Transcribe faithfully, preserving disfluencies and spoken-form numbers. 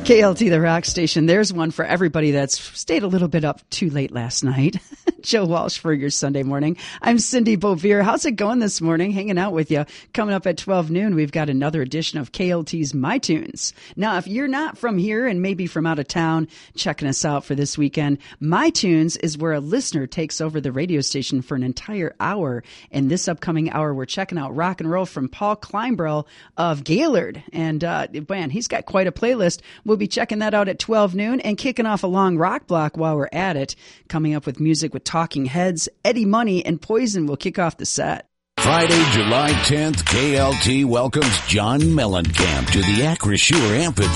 K L T, the rock station. There's one for everybody that's stayed a little bit up too late last night. Joe Walsh for your Sunday morning. I'm Cindy Beauvier. How's it going this morning? Hanging out with you. Coming up at twelve noon, we've got another edition of K L T's My Tunes. Now, if you're not from here and maybe from out of town checking us out for this weekend, My Tunes is where a listener takes over the radio station for an entire hour. And this upcoming hour, we're checking out rock and roll from Paul Kleinbrell of Gaylord. And, uh, man, he's got quite a playlist. We'll be checking that out at twelve noon and kicking off a long rock block while we're at it. Coming up with music with Talking Heads, Eddie Money, and Poison will kick off the set. Friday, July tenth, K L T welcomes John Mellencamp to the Acrisure Amphitheater.